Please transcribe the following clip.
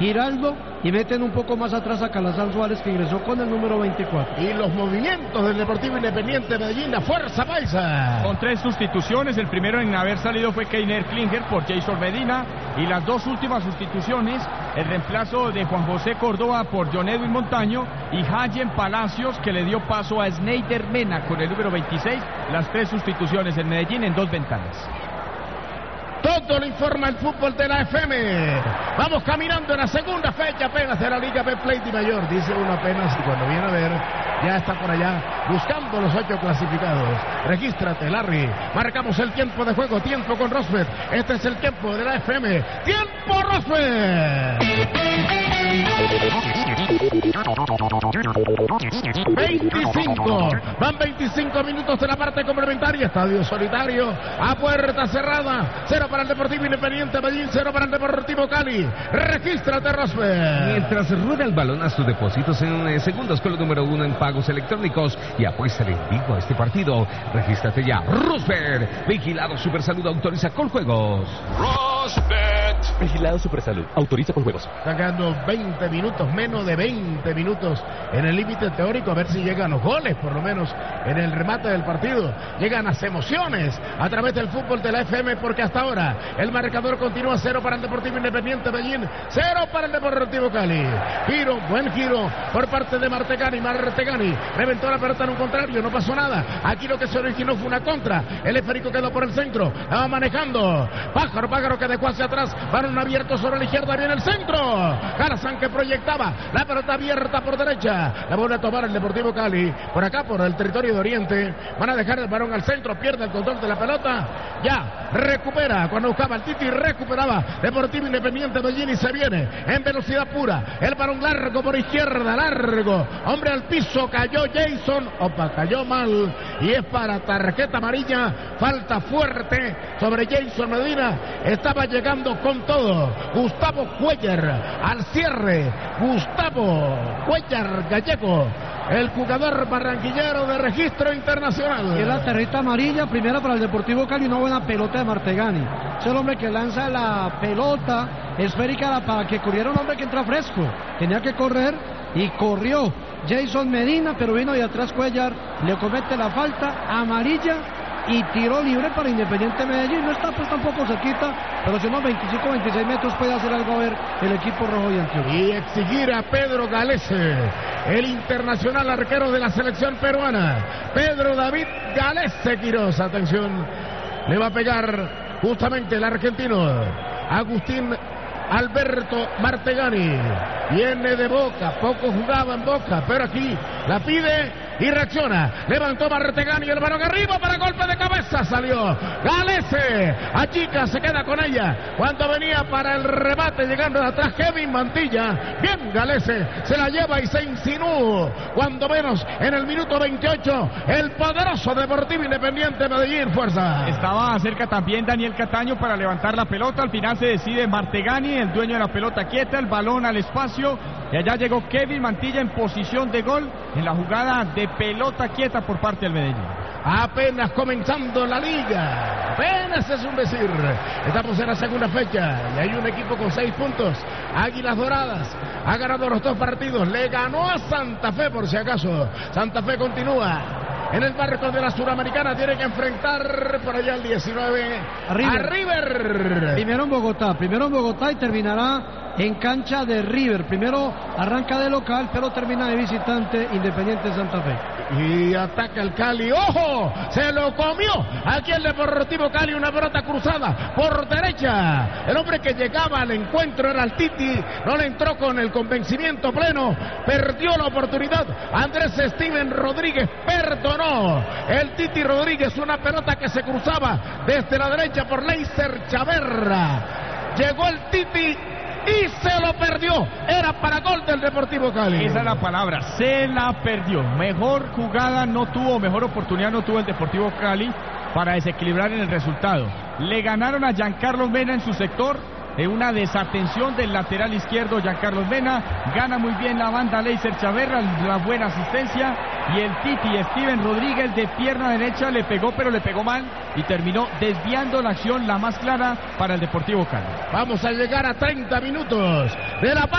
Giraldo y meten un poco más atrás a Calazán Suárez, que ingresó con el número 24. Y los movimientos del Deportivo Independiente de Medellín, la fuerza paisa. Con 3 sustituciones, el primero en haber salido fue Keiner Klinger por Jason Medina, y las 2 últimas sustituciones, el reemplazo de Juan José Córdoba por John Edwin Montaño y Hayen Palacios, que le dio paso a Sneider Mena con el número 26, las 3 sustituciones en Medellín en 2 ventanas. Todo lo informa el fútbol de la FM. Vamos caminando en la segunda fecha apenas de la Liga Betplay de Mayor. Dice uno apenas y cuando viene a ver ya está por allá buscando los 8 clasificados. Regístrate, Larry. Marcamos el tiempo de juego. Tiempo con Rosberg. Este es el tiempo de la FM. ¡Tiempo Rosberg! 25. Van 25 minutos de la parte complementaria. Estadio solitario a puerta cerrada. 0 para el Deportivo Independiente Medellín, 0 para el Deportivo Cali. Regístrate, Rosberg. Mientras rueda el balón, haz tus depósitos en segundos con el número 1 en pagos electrónicos y apuéstale en vivo a este partido. Regístrate ya. Rosberg, vigilado Supersalud, autoriza con juegos. Rosberg, vigilado Supersalud, autoriza con juegos. Están quedando 20 minutos, menos de 20 minutos en el límite teórico, a ver si llegan los goles, por lo menos en el remate del partido. Llegan las emociones a través del fútbol de la FM, porque hasta ahora el marcador continúa 0 para el Deportivo Independiente Medellín, 0 para el Deportivo Cali. Giro, buen giro por parte de Martegani. Martegani reventó la pelota en un contrario, no pasó nada. Aquí lo que se originó fue una contra. El esférico quedó por el centro, la va manejando Pájaro que dejó hacia atrás, balón abierto sobre la izquierda, viene el centro. Calazán que proyectaba, la pelota abierta por derecha, la vuelve a tomar el Deportivo Cali, por acá por el territorio de Oriente. Van a dejar el balón al centro, pierde el control de la pelota, ya recupera cuando buscaba el Titi, recuperaba Deportivo Independiente Medellín y se viene en velocidad pura. El balón largo por izquierda, largo, hombre al piso, cayó Jason, cayó mal y es para tarjeta amarilla, falta fuerte sobre Jason Medina. Estaba llegando con todo Gustavo Cuellar al cierre. Gustavo Cuellar Gallego, el jugador barranquillero de registro internacional. Y la tarjeta amarilla, primera para el Deportivo Cali, una buena pelota de Martegani. Es el hombre que lanza la pelota esférica para que corriera un hombre que entra fresco. Tenía que correr y corrió Jason Medina, pero vino de atrás Cuellar, le comete la falta amarilla y tiro libre para Independiente Medellín. No está pues tampoco cerquita, pero si unos 25-26 metros puede hacer algo a ver el equipo rojo y antioqueño. Y exigir a Pedro Galese, el internacional arquero de la selección peruana. Pedro David Galese Quiroz, atención, le va a pegar justamente el argentino Agustín Alberto Martegani. Viene de Boca, poco jugaba en Boca, pero aquí la pide y reacciona. Levantó Martegani, el balón arriba para golpe de cabeza, salió Galese, achica, se queda con ella. Cuando venía para el remate, llegando de atrás Kevin Mantilla, bien Galese, se la lleva y se insinuó, cuando menos en el minuto 28, el poderoso Deportivo Independiente Medellín, fuerza. Estaba cerca también Daniel Cataño para levantar la pelota, al final se decide Martegani, el dueño de la pelota quieta, el balón al espacio, y allá llegó Kevin Mantilla en posición de gol en la jugada de pelota quieta por parte del Medellín. Apenas comenzando la liga, apenas es un decir. Estamos en la segunda fecha y hay un equipo con 6 puntos. Águilas Doradas ha ganado los 2 partidos, le ganó a Santa Fe por si acaso. Santa Fe continúa en el barco de la Suramericana, tiene que enfrentar por allá el 19 a River. Primero en Bogotá y terminará en cancha de River. Primero arranca de local, pero termina de visitante Independiente Santa Fe. Y ataca el Cali, ¡ojo! Se lo comió aquí el Deportivo Cali, una pelota cruzada por derecha. El hombre que llegaba al encuentro era el Titi, no le entró con el convencimiento pleno, perdió la oportunidad. Andrés Steven Rodríguez perdonó. El Titi Rodríguez, una pelota que se cruzaba desde la derecha por Leiser Chaverra. Llegó el Titi y se lo perdió. Era para gol del Deportivo Cali. Esa es la palabra, se la perdió. Mejor jugada no tuvo, mejor oportunidad no tuvo el Deportivo Cali para desequilibrar en el resultado. Le ganaron a Giancarlo Mena en su sector, una desatención del lateral izquierdo Giancarlo Mena. Gana muy bien la banda Leiser Chaverra, la buena asistencia. Y el Titi Steven Rodríguez de pierna derecha le pegó, pero le pegó mal y terminó desviando la acción, la más clara para el Deportivo Cali. Vamos a llegar a 30 minutos de la